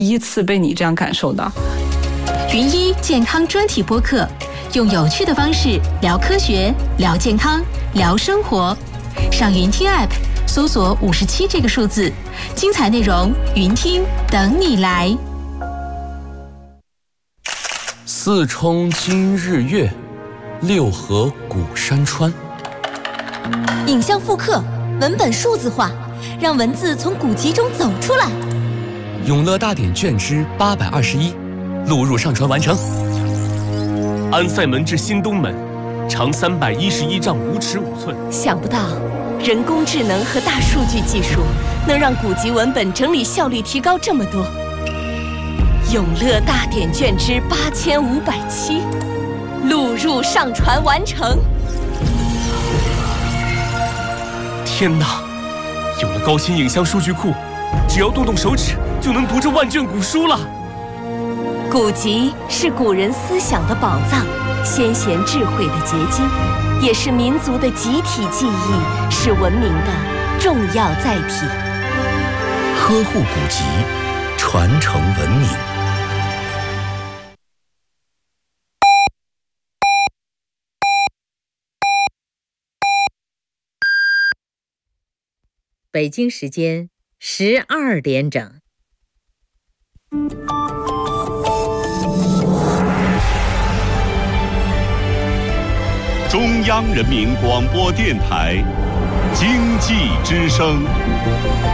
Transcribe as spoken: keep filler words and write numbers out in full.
一次被你这样感受到。 云一健康专题播客，用有趣的方式聊科学、聊健康、聊生活。上云听 App 搜索五十七这个数字，精彩内容云听等你来。 四冲今日月，六合古山川。 影像复刻，文本数字化，让文字从古籍中走出来。 永乐大典卷之八百二十一，录入上传完成。 安塞门至新东门，长三百一十一丈五尺五寸。 想不到，人工智能和大数据技术能让古籍文本整理效率提高这么多。永乐大典卷之八千五百七，录入上传完成。 天哪！有了高清影像数据库，只要动动手指就能读这万卷古书了。 古籍是古人思想的宝藏，先贤智慧的结晶，也是民族的集体记忆，是文明的重要载体。 呵护古籍，传承文明。 北京时间十二点整。 中央人民广播电台经济之声。